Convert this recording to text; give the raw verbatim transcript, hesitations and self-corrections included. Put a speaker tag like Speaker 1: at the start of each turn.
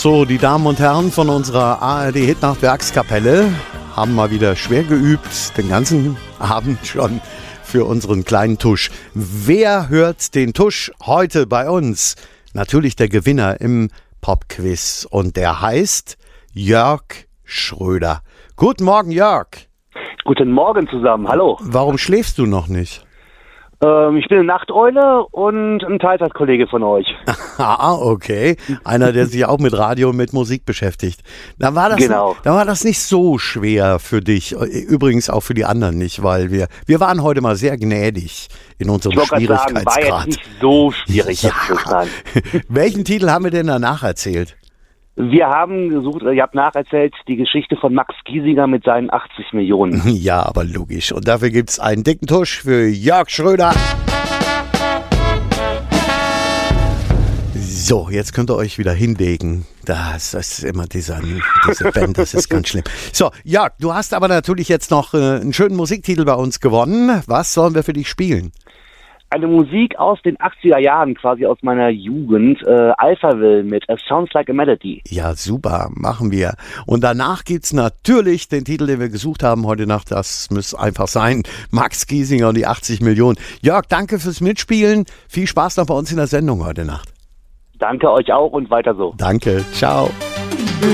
Speaker 1: So, die Damen und Herren von unserer A R D-Hitnacht-Werkskapelle haben mal wieder schwer geübt, den ganzen Abend schon für unseren kleinen Tusch. Wer hört den Tusch heute bei uns? Natürlich der Gewinner im Popquiz und der heißt Jörg Schröder. Guten Morgen, Jörg.
Speaker 2: Guten Morgen zusammen, hallo.
Speaker 1: Warum schläfst du noch nicht?
Speaker 2: Ähm, ich bin eine Nachteule und ein Teilzeitkollege von euch.
Speaker 1: Ah, okay. Einer, der sich auch mit Radio und mit Musik beschäftigt. Da war das,
Speaker 2: Genau.
Speaker 1: Da war das nicht so schwer für dich. Übrigens auch für die anderen nicht, weil wir, wir waren heute mal sehr gnädig in unserem
Speaker 2: Ich wollte gerade sagen,
Speaker 1: Schwierigkeitsgrad.
Speaker 2: war jetzt nicht so schwierig.
Speaker 1: Ja.
Speaker 2: Das zu sein.
Speaker 1: Welchen Titel haben wir denn danach erzählt?
Speaker 2: Wir haben gesucht, ihr habt nacherzählt, die Geschichte von Max Giesinger mit seinen achtzig Millionen.
Speaker 1: Ja, aber logisch. Und dafür gibt es einen dicken Tusch für Jörg Schröder. So, jetzt könnt ihr euch wieder hinlegen. Das, das ist immer dieser, diese Band, das ist ganz schlimm. So, Jörg, du hast aber natürlich jetzt noch äh, einen schönen Musiktitel bei uns gewonnen. Was sollen wir für dich spielen?
Speaker 2: Eine Musik aus den achtziger Jahren, quasi aus meiner Jugend. Äh, Alphaville mit A Sounds Like a Melody.
Speaker 1: Ja, super, machen wir. Und danach gibt's natürlich den Titel, den wir gesucht haben heute Nacht. Das muss einfach sein. Max Giesinger und die achtzig Millionen. Jörg, danke fürs Mitspielen. Viel Spaß noch bei uns in der Sendung heute Nacht.
Speaker 2: Danke euch auch und weiter so.
Speaker 1: Danke, ciao.